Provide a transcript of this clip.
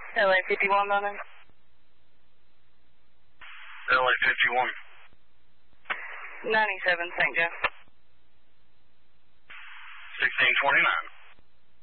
LA 51 London. LA 51. 97 St. Joe. 1629.